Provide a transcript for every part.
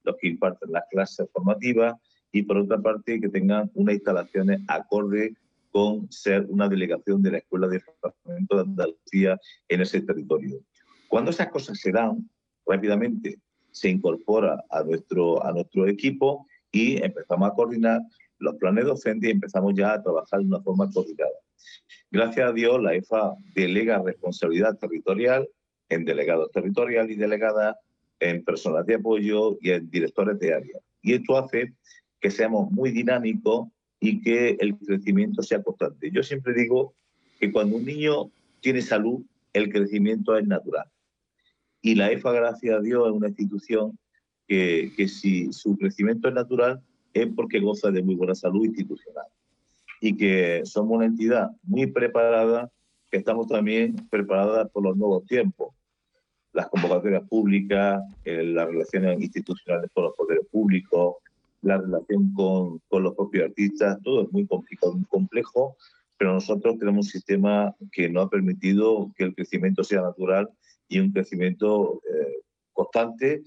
los que imparten las clases formativas, y por otra parte que tengan unas instalaciones acorde con ser una delegación de la Escuela de Departamento de Andalucía en ese territorio. Cuando esas cosas se dan, rápidamente se incorpora a nuestro equipo y empezamos a coordinar los planes docentes y empezamos ya a trabajar de una forma coordinada. Gracias a Dios, la EFA delega responsabilidad territorial en delegados territoriales y delegadas, en personas de apoyo y en directores de área. Y esto hace que seamos muy dinámicos y que el crecimiento sea constante. Yo siempre digo que cuando un niño tiene salud, el crecimiento es natural. Y la EFA, gracias a Dios, es una institución que si su crecimiento es natural es porque goza de muy buena salud institucional. Y que somos una entidad muy preparada, que estamos también preparadas por los nuevos tiempos. Las convocatorias públicas, las relaciones institucionales con los poderes públicos, la relación con los propios artistas, todo es muy complicado, muy complejo, pero nosotros tenemos un sistema que nos ha permitido que el crecimiento sea natural y un crecimiento constante,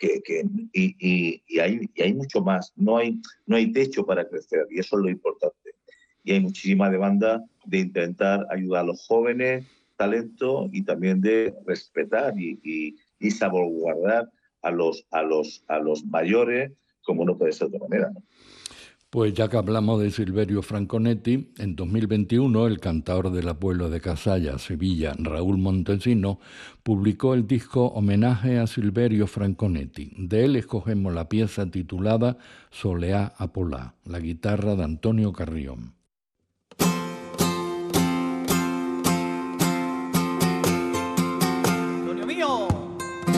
y hay mucho más, no hay techo para crecer, y eso es lo importante. Y hay muchísima demanda de intentar ayudar a los jóvenes, talento, y también de respetar y salvaguardar a los mayores, como no puede ser de otra manera, ¿no? Pues ya que hablamos de Silverio Franconetti, en 2021 el cantador del abuelo de Casalla, Sevilla, Raúl Montesino, publicó el disco Homenaje a Silverio Franconetti. De él escogemos la pieza titulada Soleá Apolá, la guitarra de Antonio Carrión.